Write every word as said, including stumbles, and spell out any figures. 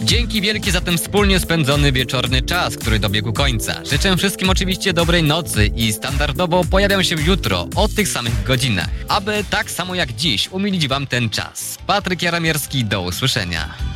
Dzięki wielkie za ten wspólnie spędzony wieczorny czas, który dobiegł końca. Życzę wszystkim oczywiście dobrej nocy i standardowo pojawiam się jutro o tych samych godzinach, aby tak samo jak dziś umilić wam ten czas. Patryk Jaramierski, do usłyszenia.